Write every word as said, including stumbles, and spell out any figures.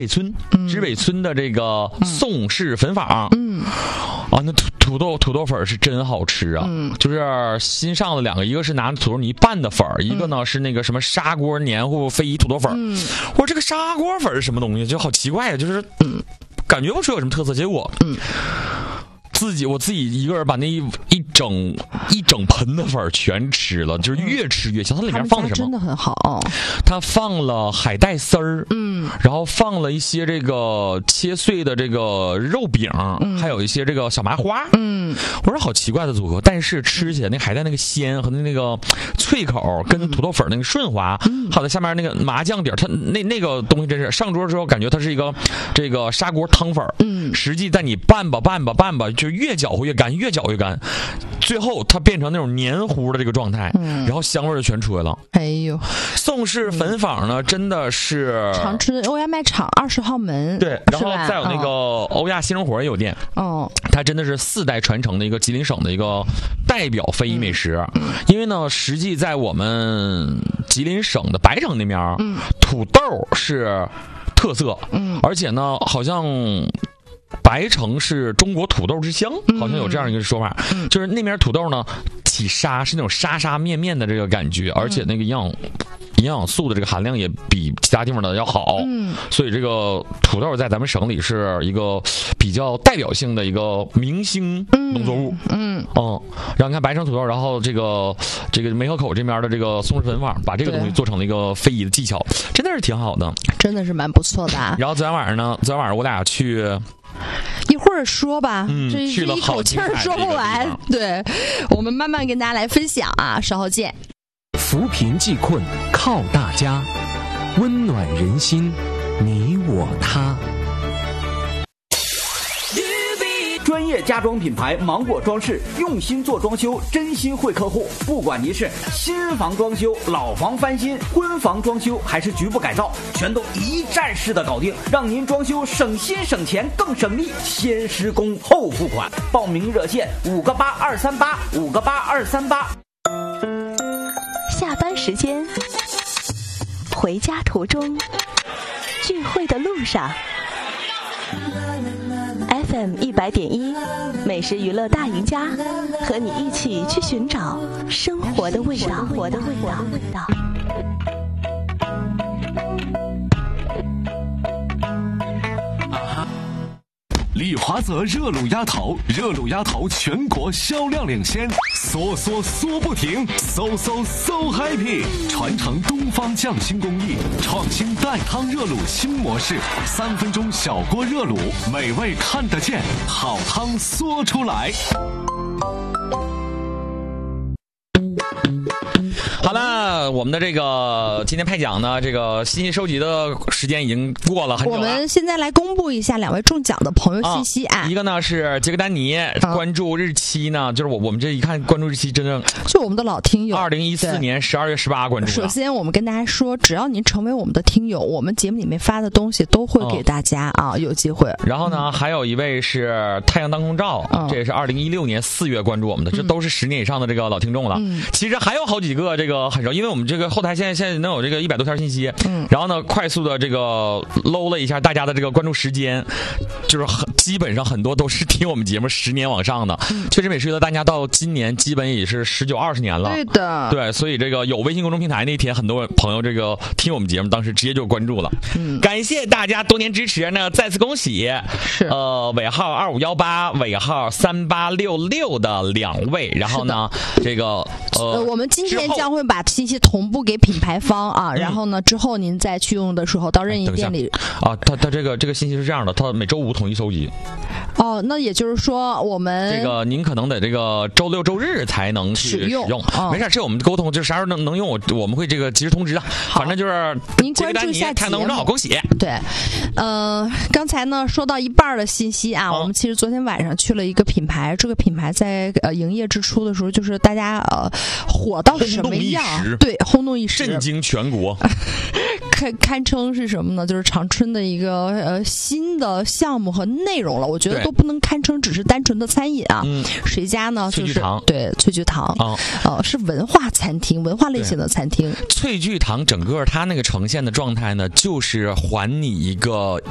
北村，知北村的这个宋氏粉坊，嗯，啊，那土土豆土豆粉是真好吃啊，嗯，就是新上的两个，一个是拿土豆泥拌的粉，一个呢是那个什么砂锅黏糊非遗土豆粉。嗯，我说这个砂锅粉是什么东西？就好奇怪啊，就是，嗯，感觉不出有什么特色，结果，嗯。自己我自己一个人把那一一整一整盆的粉全吃了，就是越吃越香。它里面放的什么？ 真的很好、哦。 它放了海带丝儿，嗯，然后放了一些这个切碎的这个肉饼，嗯、还有一些这个小麻花，嗯。我说好奇怪的组合，但是吃起来那海带那个鲜和那个脆口，跟土豆粉那个顺滑，嗯、还有下面那个麻酱底儿，它那那个东西真是上桌之后感觉它是一个这个砂锅汤粉，嗯，实际在你拌吧拌吧拌吧就。越搅和越干，越搅越干，最后它变成那种黏糊的这个状态，嗯，然后香味就全出来了。 哎呦， 宋氏粉坊呢，真的是长春欧亚卖场二十号门， 对，然后再有那个欧亚新生活也有店，哦，它真的是四代传承的一个吉林省的一个代表非遗美食。嗯、因为呢，实际在我们吉林省的白城那边，嗯，土豆是特色，嗯，而且呢，好像。白城是中国土豆之乡，好像有这样一个说法，嗯、就是那边土豆呢起沙是那种沙沙面面的这个感觉，而且那个营养营养素的这个含量也比其他地方的要好，嗯，所以这个土豆在咱们省里是一个比较代表性的一个明星农作物，嗯嗯，嗯然后你看白城土豆，然后这个这个梅河口这边的这个宋氏粉坊，把这个东西做成了一个非遗的技巧，真的是挺好的， 真的是蛮不错的、啊。 然后昨天晚上呢，昨天晚上我俩去。 一会儿说吧， 嗯、 这一口气儿说不完。对，我们慢慢跟大家来分享啊，稍后见。 扶贫济困靠大家，温暖人心，你我他。 专业家装品牌芒果装饰，用心做装修，真心惠客户。不管您是新房装修、老房翻新、婚房装修，还是局部改造，全都一站式的搞定，让您装修省心省钱更省力。先施工后付款，报名热线五个八二三八五个八二三八。 下班时间，回家途中，聚会的路上。F M 一百点一，美食娱乐大赢家，和你一起去寻找生活的味道。生活的味道，味道。 丽华泽热卤鸭头，热卤鸭头全国销量领先，嗦嗦嗦不停，嗖嗖嗖 happy， 传承东方匠心工艺，创新带汤热卤新模式，三分钟小锅热卤，美味看得见，好汤嗦出来。 好了，我们的这个今天派奖呢，这个信息收集的时间已经过了很久了。 我们现在来公布一下两位中奖的朋友信息啊。 啊一个呢是杰克丹尼，啊、关注日期呢，就是我我们这一看关注日期真的， 就我们的老听友。 二零一四年十二月十八关注。 首先，我们跟大家说，只要您成为我们的听友，我们节目里面发的东西都会给大家、嗯、啊，有机会。 然后呢，嗯、还有一位是太阳当空照，嗯、这也是二零一六年四月关注我们的，这都是十年以上的这个老听众了。嗯、其实还有好几个这个很熟，因为我们这个后台现在现在能有这个一百多条信息，嗯，然后呢，快速的这个搂了一下大家的这个关注时间，就是很基本上很多都是听我们节目十年往上的，嗯、确实美食娱乐大家到今年基本也是十九二十年了， 对的， 对，所以这个有微信公众平台那天，很多朋友这个听我们节目，当时直接就关注了，嗯，感谢大家多年支持呢，再次恭喜， 是呃尾号二五幺八，尾号三八六六的两位，然后呢，这个呃， 呃，我们今天将会把信息同步给品牌方啊，然后呢，之后您再去用的时候，到任意店里啊，他他这个这个信息是这样的，他每周五统一收集。 哦，那也就是说，我们这个您可能得这个周六周日才能去使用，使用哦、没事，这我们沟通，就啥时候能能用，我我们会这个及时通知的。反正就是您关注一下节目， 恭喜。 对，呃，刚才呢说到一半的信息啊，哦、我们其实昨天晚上去了一个品牌，这个品牌在呃营业之初的时候，就是大家呃火到什么样？对，轰动一时， 震惊全国。 堪堪称是什么呢？就是长春的一个呃新的项目和内容了。我觉得都不能堪称只是单纯的餐饮啊。嗯，谁家呢？就是对翠聚堂啊，呃是文化餐厅，文化类型的餐厅。 翠聚堂整个它那个呈现的状态呢，就是还你一个